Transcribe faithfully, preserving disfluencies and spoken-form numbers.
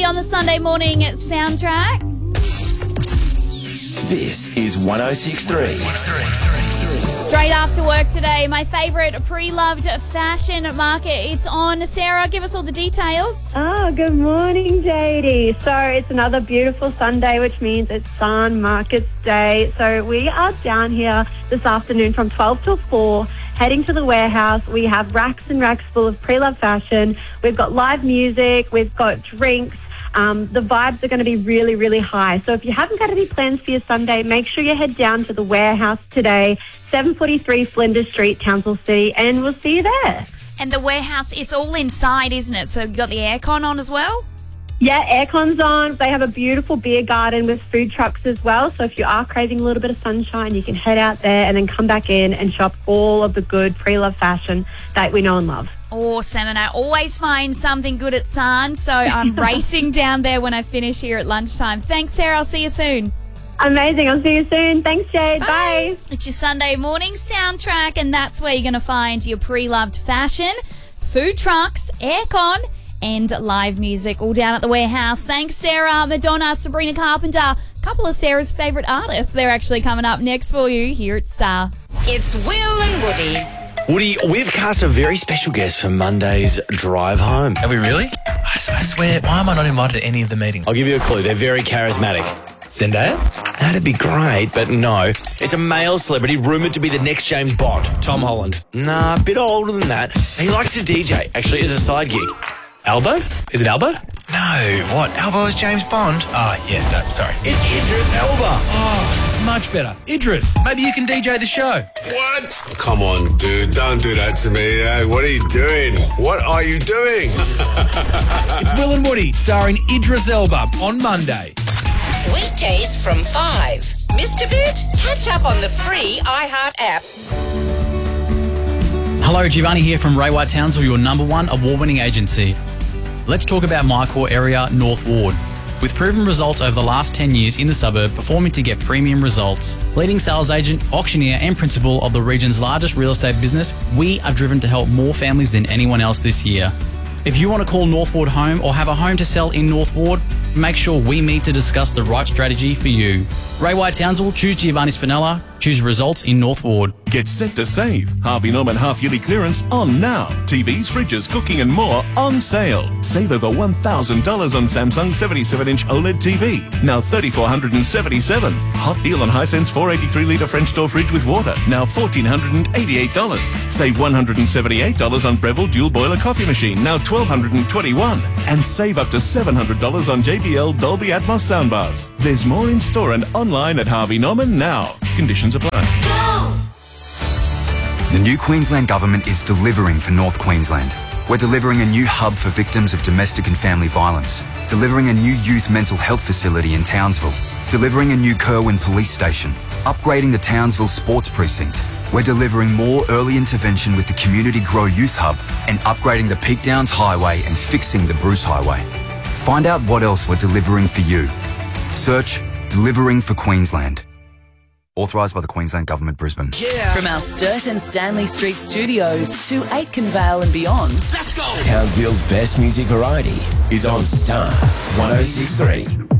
on the Sunday morning soundtrack. This is one oh six three. Straight after work today, my favourite pre-loved fashion market. It's on. Sarah, give us all the details. Oh, good morning, J D. So it's another beautiful Sunday, which means it's Sun Markets Day. So we are down here this afternoon from twelve till four, heading to the warehouse. We have racks and racks full of pre-loved fashion. We've got live music. We've got drinks. Um, the vibes are going to be really, really high. So if you haven't got any plans for your Sunday, make sure you head down to the warehouse today, seven forty-three Flinders Street, Townsville City, and we'll see you there. And the warehouse, it's all inside, isn't it? So you've got the aircon on as well? Yeah, aircon's on. They have a beautiful beer garden with food trucks as well. So if you are craving a little bit of sunshine, you can head out there and then come back in and shop all of the good pre-loved fashion that we know and love. Awesome, and I always find something good at San, so I'm racing down there when I finish here at lunchtime. Thanks, Sarah. I'll see you soon. Amazing. I'll see you soon. Thanks, Jade. Bye. Bye. It's your Sunday morning soundtrack, and that's where you're going to find your pre-loved fashion, food trucks, aircon, and live music all down at the warehouse. Thanks, Sarah. Madonna, Sabrina Carpenter, a couple of Sarah's favourite artists. They're actually coming up next for you here at Star. It's Will and Woody. Woody, we've cast a very special guest for Monday's drive home. Have we really? I, s- I swear, why am I not invited to any of the meetings? I'll give you a clue. They're very charismatic. Zendaya? That'd be great, but no. It's a male celebrity rumoured to be the next James Bond. Tom Holland. Nah, a bit older than that. He likes to D J, actually, as a side gig. Albo? Is it Albo? No, what? Albo is James Bond? Oh, yeah, no, sorry. It's Idris Elba. Oh, it's much better. Idris, maybe you can D J the show. What? Come on, dude. Don't do that to me. Uh, what are you doing? What are you doing? It's Will and Woody, starring Idris Elba on Monday. Weekdays from five. Mister Bit, catch up on the free iHeart app. Hello, Giovanni here from Ray White Townsville, your number one award-winning agency. Let's talk about my core area, North Ward. With proven results over the last ten years in the suburb, performing to get premium results. Leading sales agent, auctioneer and principal of the region's largest real estate business, we are driven to help more families than anyone else this year. If you want to call North Ward home or have a home to sell in North Ward, make sure we meet to discuss the right strategy for you. Ray White Townsville, choose Giovanni Spinella, choose results in North Ward. Get set to save. Harvey Norman half-yearly clearance on now. T Vs, fridges, cooking and more on sale. Save over one thousand dollars on Samsung seventy-seven inch OLED T V. Now three thousand four hundred seventy-seven dollars. Hot deal on Hisense four eighty-three litre French door fridge with water. Now one thousand four hundred eighty-eight dollars. Save one hundred seventy-eight dollars on Breville dual boiler coffee machine. Now one thousand two hundred twenty-one dollars. And save up to seven hundred dollars on J B L Dolby Atmos soundbars. There's more in store and online at Harvey Norman now. Conditions apply. The new Queensland Government is delivering for North Queensland. We're delivering a new hub for victims of domestic and family violence, delivering a new youth mental health facility in Townsville, delivering a new Kerwin police station, upgrading the Townsville sports precinct. We're delivering more early intervention with the Community Grow Youth Hub and upgrading the Peak Downs Highway and fixing the Bruce Highway. Find out what else we're delivering for you. Search Delivering for Queensland. Authorised by the Queensland Government, Brisbane. Yeah. From our Sturt and Stanley Street studios to Aitken Vale and beyond. Let's go! Townsville's best music variety is on Star one oh six three.